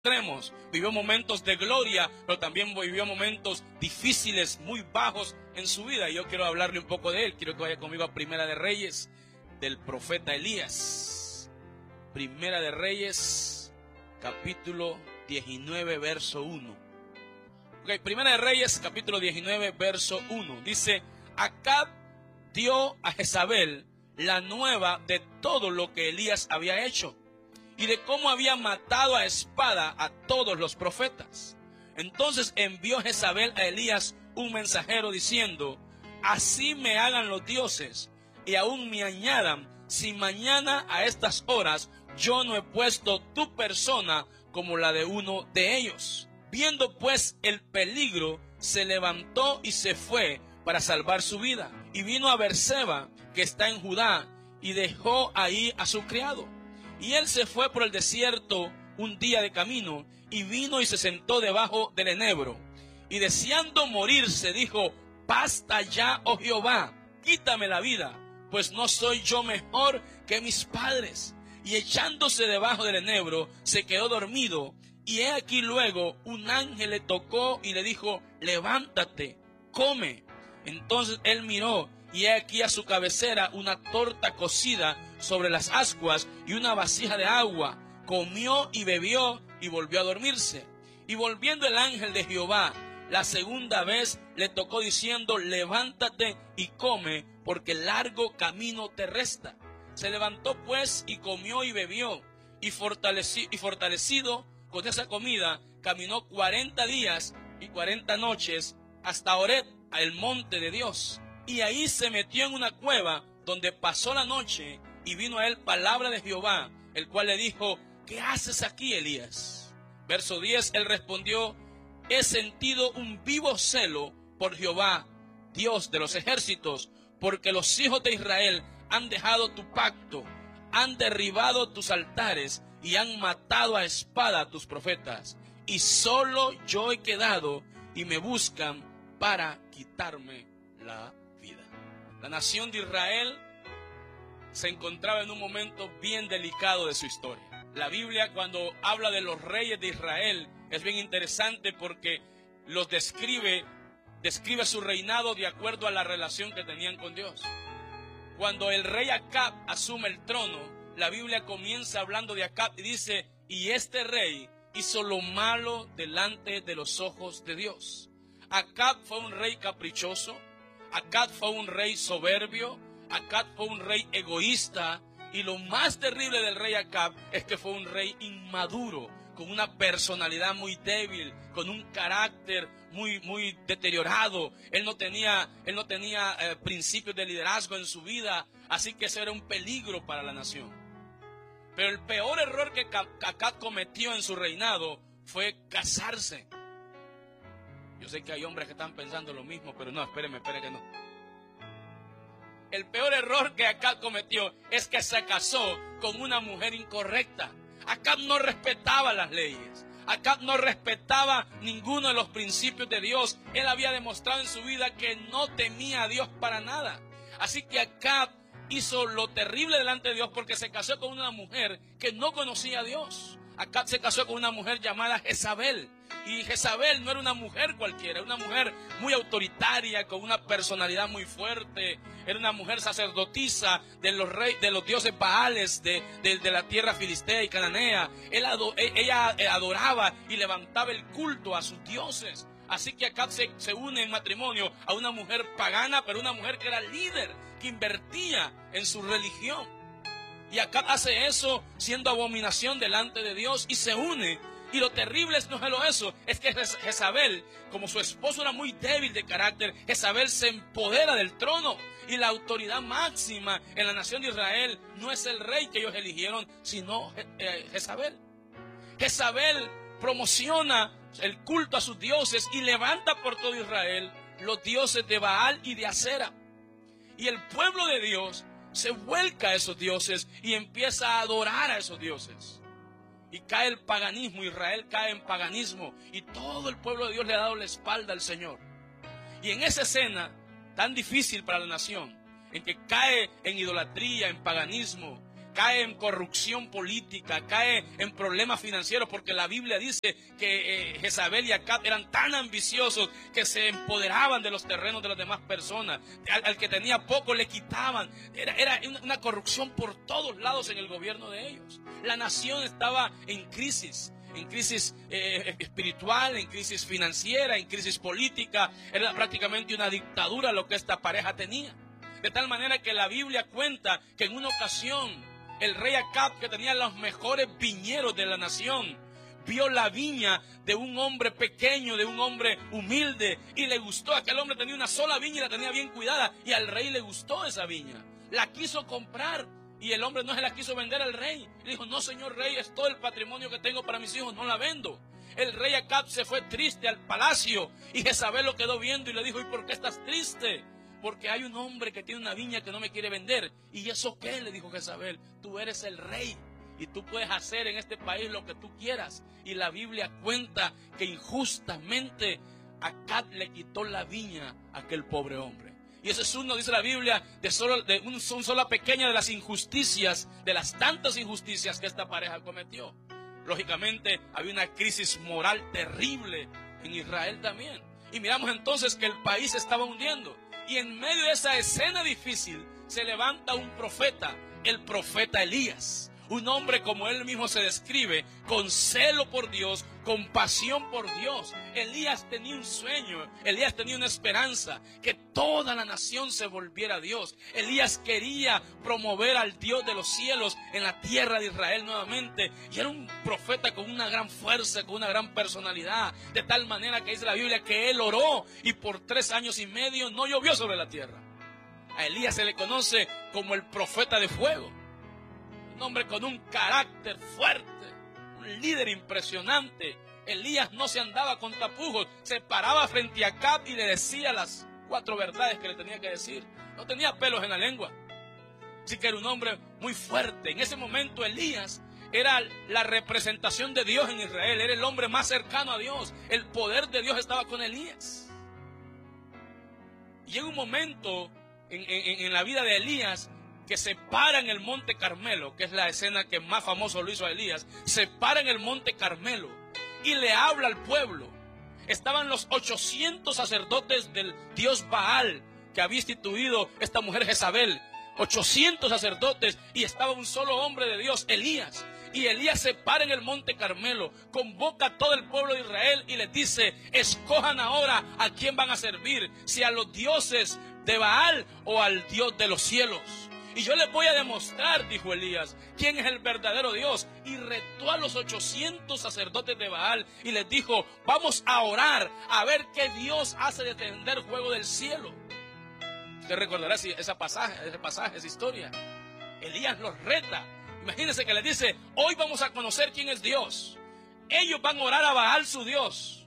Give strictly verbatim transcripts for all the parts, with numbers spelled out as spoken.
extremos. Vivió momentos de gloria, pero también vivió momentos difíciles, muy bajos en su vida. Y yo quiero hablarle un poco de él. Quiero que vaya conmigo a Primera de Reyes, del profeta Elías. Primera de Reyes, capítulo diecinueve, verso uno. Okay, Primera de Reyes, capítulo diecinueve, verso uno. Dice: Acab dio a Jezabel la nueva de todo lo que Elías había hecho y de cómo había matado a espada a todos los profetas. Entonces envió Jezabel a Elías un mensajero diciendo: Así me hagan los dioses y aún me añadan, si mañana a estas horas yo no he puesto tu persona como la de uno de ellos. Viendo pues el peligro, se levantó y se fue para salvar su vida. Y vino a Berseba, que está en Judá, y dejó ahí a su criado. Y él se fue por el desierto un día de camino, y vino y se sentó debajo del enebro. Y deseando morirse, dijo: Basta ya, oh Jehová, quítame la vida, pues no soy yo mejor que mis padres. Y echándose debajo del enebro, se quedó dormido. Y he aquí luego un ángel le tocó y le dijo: Levántate, come. Entonces él miró, y he aquí a su cabecera una torta cocida sobre las ascuas y una vasija de agua. Comió y bebió y volvió a dormirse. Y volviendo el ángel de Jehová la segunda vez, le tocó diciendo: Levántate y come, porque largo camino te resta. Se levantó pues y comió y bebió, y, fortaleci- y fortalecido con esa comida, caminó cuarenta días y cuarenta noches hasta Horeb, el monte de Dios. Y ahí se metió en una cueva donde pasó la noche, y vino a él palabra de Jehová, el cual le dijo: ¿Qué haces aquí, Elías? Verso diez, él respondió: He sentido un vivo celo por Jehová, Dios de los ejércitos, porque los hijos de Israel han dejado tu pacto, han derribado tus altares y han matado a espada a tus profetas. Y solo yo he quedado, y me buscan para quitarme la vida. La nación de Israel se encontraba en un momento bien delicado de su historia. La Biblia, cuando habla de los reyes de Israel, es bien interesante porque los describe, describe su reinado de acuerdo a la relación que tenían con Dios. Cuando el rey Acab asume el trono, la Biblia comienza hablando de Acab y dice: y este rey hizo lo malo delante de los ojos de Dios. Acab fue un rey caprichoso, Acab fue un rey soberbio, Acab fue un rey egoísta, y lo más terrible del rey Acab es que fue un rey inmaduro, con una personalidad muy débil, con un carácter muy, muy deteriorado. Él no tenía, él no tenía eh, principios de liderazgo en su vida, así que eso era un peligro para la nación. Pero el peor error que Acab cometió en su reinado fue casarse. Yo sé que hay hombres que están pensando lo mismo, pero no, espérenme, espérenme que no. El peor error que Acab cometió es que se casó con una mujer incorrecta. Acab no respetaba las leyes. Acab no respetaba ninguno de los principios de Dios. Él había demostrado en su vida que no temía a Dios para nada. Así que Acab hizo lo terrible delante de Dios porque se casó con una mujer que no conocía a Dios. Acab se casó con una mujer llamada Jezabel. Y Jezabel no era una mujer cualquiera, era una mujer muy autoritaria, con una personalidad muy fuerte. Era una mujer sacerdotisa de los reyes, de los dioses Baales, de, de, de la tierra filistea y cananea. Él ado, ella adoraba y levantaba el culto a sus dioses. Así que Acab se, se une en matrimonio a una mujer pagana, pero una mujer que era líder, que invertía en su religión. Y Acab hace eso siendo abominación delante de Dios y se une. Y lo terrible es no solo eso, es que Jezabel, como su esposo era muy débil de carácter, Jezabel se empodera del trono. Y la autoridad máxima en la nación de Israel no es el rey que ellos eligieron, sino Jezabel. Jezabel promociona el culto a sus dioses y levanta por todo Israel los dioses de Baal y de Acera. Y el pueblo de Dios se vuelca a esos dioses y empieza a adorar a esos dioses. Y cae el paganismo, Israel cae en paganismo y todo el pueblo de Dios le ha dado la espalda al Señor. Y en esa escena tan difícil para la nación, en que cae en idolatría, en paganismo, cae en corrupción política, cae en problemas financieros, porque la Biblia dice que eh, Jezabel y Acab eran tan ambiciosos que se empoderaban de los terrenos de las demás personas. Al, al que tenía poco le quitaban. Era, era una, una corrupción por todos lados en el gobierno de ellos. La nación estaba en crisis. En crisis eh, espiritual, en crisis financiera, en crisis política. Era prácticamente una dictadura lo que esta pareja tenía. De tal manera que la Biblia cuenta que en una ocasión el rey Acab, que tenía los mejores viñedos de la nación, vio la viña de un hombre pequeño, de un hombre humilde, y le gustó. Aquel hombre tenía una sola viña y la tenía bien cuidada, y al rey le gustó esa viña. La quiso comprar. Y el hombre no se la quiso vender al rey. Le dijo, no, señor rey, es todo el patrimonio que tengo para mis hijos, no la vendo. El rey Acab se fue triste al palacio y Jezabel lo quedó viendo y le dijo, ¿y por qué estás triste? Porque hay un hombre que tiene una viña que no me quiere vender. ¿Y eso qué? Le dijo Jezabel, tú eres el rey y tú puedes hacer en este país lo que tú quieras. Y la Biblia cuenta que injustamente Acab le quitó la viña a aquel pobre hombre. Y ese es uno, dice la Biblia, de, solo, de un, una sola pequeña de las injusticias, de las tantas injusticias que esta pareja cometió. Lógicamente, había una crisis moral terrible en Israel también. Y miramos entonces que el país se estaba hundiendo. Y en medio de esa escena difícil, se levanta un profeta, el profeta Elías. Un hombre, como él mismo se describe, con celo por Dios, con pasión por Dios. Elías tenía un sueño, Elías tenía una esperanza, que toda la nación se volviera a Dios. Elías quería promover al Dios de los cielos en la tierra de Israel nuevamente. Y era un profeta con una gran fuerza, con una gran personalidad. De tal manera que dice la Biblia que él oró y por tres años y medio no llovió sobre la tierra. A Elías se le conoce como el profeta de fuego. Un hombre con un carácter fuerte, un líder impresionante. Elías no se andaba con tapujos, se paraba frente a Acab y le decía las cuatro verdades que le tenía que decir. No tenía pelos en la lengua. Así que era un hombre muy fuerte. En ese momento Elías era la representación de Dios en Israel, era el hombre más cercano a Dios. El poder de Dios estaba con Elías. Y en un momento en, en, en la vida de Elías, que se para en el monte Carmelo, que es la escena que más famoso lo hizo a Elías, se para en el monte Carmelo y le habla al pueblo. Estaban los ochocientos sacerdotes del dios Baal que había instituido esta mujer Jezabel, ochocientos sacerdotes, y estaba un solo hombre de Dios, Elías. Y Elías se para en el monte Carmelo, convoca a todo el pueblo de Israel y les dice, escojan ahora a quién van a servir, si a los dioses de Baal o al Dios de los cielos. Y yo les voy a demostrar, dijo Elías, quién es el verdadero Dios. Y retó a los ochocientos sacerdotes de Baal y les dijo, vamos a orar a ver qué Dios hace descender fuego del cielo. Usted recordará ese pasaje, ese pasaje, esa historia. Elías los reta. Imagínense que les dice, hoy vamos a conocer quién es Dios. Ellos van a orar a Baal, su Dios.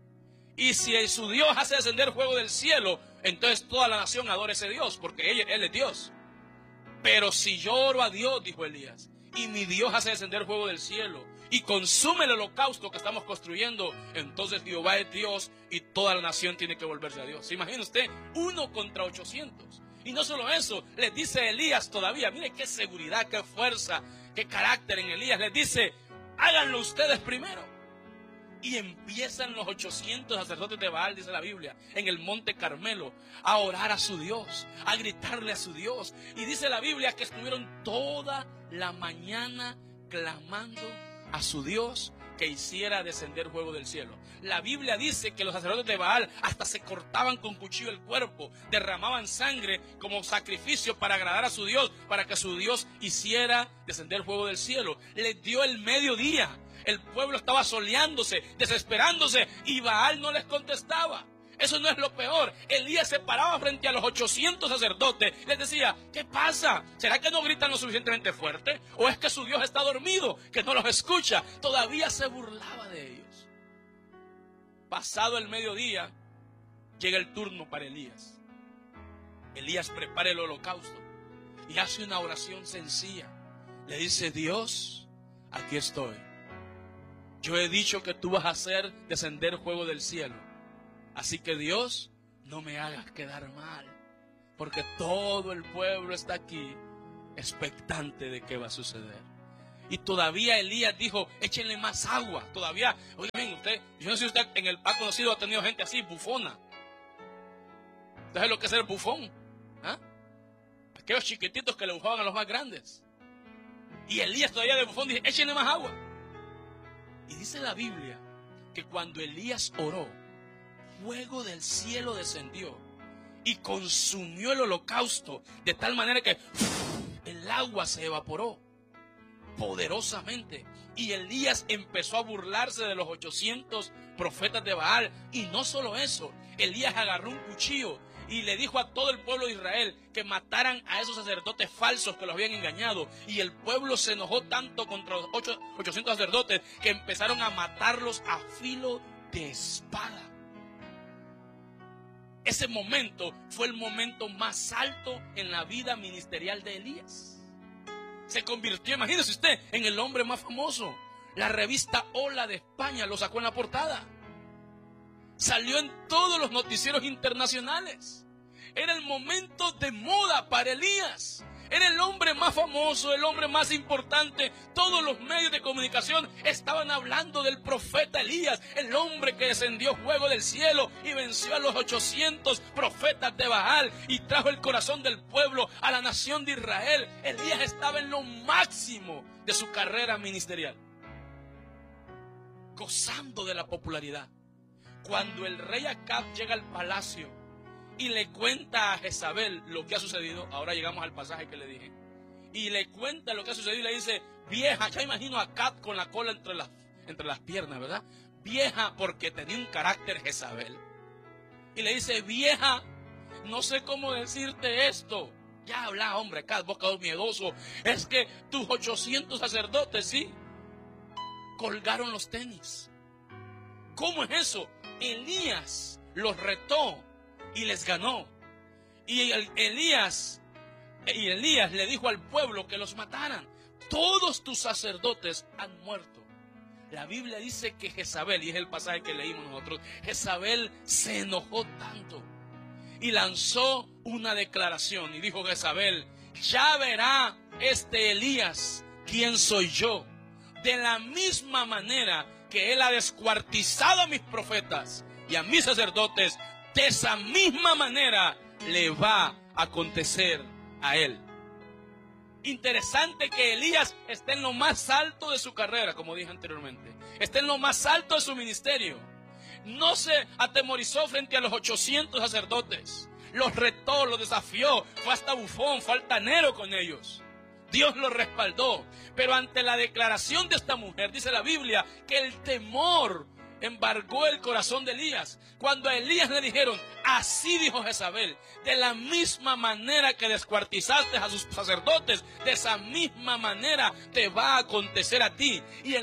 Y si su Dios hace descender fuego del cielo, entonces toda la nación adora a ese Dios, porque él, él es Dios. Pero si yo oro a Dios, dijo Elías, y mi Dios hace descender fuego del cielo y consume el holocausto que estamos construyendo, entonces Jehová es Dios y toda la nación tiene que volverse a Dios. ¿Se imagina usted? Uno contra ochocientos. Y no solo eso, les dice Elías todavía, mire qué seguridad, qué fuerza, qué carácter en Elías. Les dice, háganlo ustedes primero. Y empiezan los ochocientos sacerdotes de Baal, dice la Biblia, en el monte Carmelo, a orar a su Dios, a gritarle a su Dios. Y dice la Biblia que estuvieron toda la mañana clamando a su Dios que hiciera descender fuego del cielo. La Biblia dice que los sacerdotes de Baal hasta se cortaban con cuchillo el cuerpo, derramaban sangre como sacrificio para agradar a su Dios, para que su Dios hiciera descender fuego del cielo. Les dio el mediodía. El pueblo estaba soleándose, desesperándose, y Baal no les contestaba. Eso no es lo peor. Elías se paraba frente a los ochocientos sacerdotes y les decía, ¿qué pasa? ¿Será que no gritan lo suficientemente fuerte? ¿O es que su Dios está dormido, que no los escucha? Todavía se burlaba de ellos. Pasado el mediodía, llega el turno para Elías. Elías prepara el holocausto y hace una oración sencilla. Le dice, Dios, aquí estoy. Yo he dicho que tú vas a hacer descender fuego del cielo. Así que Dios, no me hagas quedar mal, porque todo el pueblo está aquí expectante de qué va a suceder. Y todavía Elías dijo, échenle más agua. Todavía, oigan, usted, yo no sé si usted en el ha conocido, ha tenido gente así, bufona. ¿Usted sabe lo que es el bufón? ¿Ah? Aquellos chiquititos que le bufaban a los más grandes. Y Elías todavía de bufón dice, échenle más agua. Y dice la Biblia que cuando Elías oró, fuego del cielo descendió y consumió el holocausto de tal manera que ¡uf!, el agua se evaporó poderosamente. Y Elías empezó a burlarse de los ochocientos profetas de Baal. Y no solo eso, Elías agarró un cuchillo y le dijo a todo el pueblo de Israel que mataran a esos sacerdotes falsos que los habían engañado. Y el pueblo se enojó tanto contra los ochocientos sacerdotes que empezaron a matarlos a filo de espada. Ese momento fue el momento más alto en la vida ministerial de Elías. Se convirtió, imagínese usted, en el hombre más famoso. La revista Hola de España lo sacó en la portada. Salió en todos los noticieros internacionales. Era el momento de moda para Elías. Era el hombre más famoso, el hombre más importante. Todos los medios de comunicación estaban hablando del profeta Elías, el hombre que descendió fuego del cielo y venció a los ochocientos profetas de Baal y trajo el corazón del pueblo a la nación de Israel. Elías estaba en lo máximo de su carrera ministerial, gozando de la popularidad. Cuando el rey Acab llega al palacio y le cuenta a Jezabel lo que ha sucedido, ahora llegamos al pasaje que le dije, y le cuenta lo que ha sucedido y le dice, vieja, ya imagino a Acab con la cola entre las, entre las piernas, ¿verdad? Vieja, porque tenía un carácter Jezabel. Y le dice, vieja, no sé cómo decirte esto. Ya habla, hombre, Acab, vos quedó miedoso. Es que tus ochocientos sacerdotes, sí, colgaron los tenis. ¿Cómo es eso? Elías los retó y les ganó. Y el, Elías y Elías le dijo al pueblo que los mataran. Todos tus sacerdotes han muerto. La Biblia dice que Jezabel, y es el pasaje que leímos nosotros, Jezabel se enojó tanto y lanzó una declaración y dijo Jezabel, ya verá este Elías quién soy yo. De la misma manera que él ha descuartizado a mis profetas y a mis sacerdotes, de esa misma manera le va a acontecer a él. Interesante que Elías esté en lo más alto de su carrera, como dije anteriormente. Está en lo más alto de su ministerio. No se atemorizó frente a los ochocientos sacerdotes. Los retó, los desafió. Fue hasta bufón, fue altanero con ellos. Dios lo respaldó. Pero ante la declaración de esta mujer, dice la Biblia, que el temor embargó el corazón de Elías. Cuando a Elías le dijeron, así dijo Jezabel, de la misma manera que descuartizaste a sus sacerdotes, de esa misma manera te va a acontecer a ti. Y